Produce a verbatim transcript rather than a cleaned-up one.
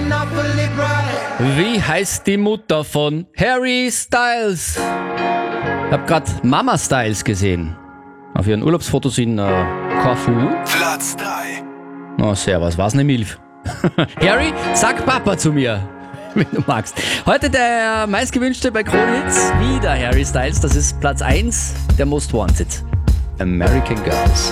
Wie heißt die Mutter von Harry Styles? Ich hab grad Mama Styles gesehen. Auf ihren Urlaubsfotos in äh, Corfu. Platz drei. Oh, servus, war's ne Milf? Harry, sag Papa zu mir, wenn du magst. Heute der meistgewünschte bei Kronhits, wieder Harry Styles. Das ist Platz eins der Most Wanted. American Girls.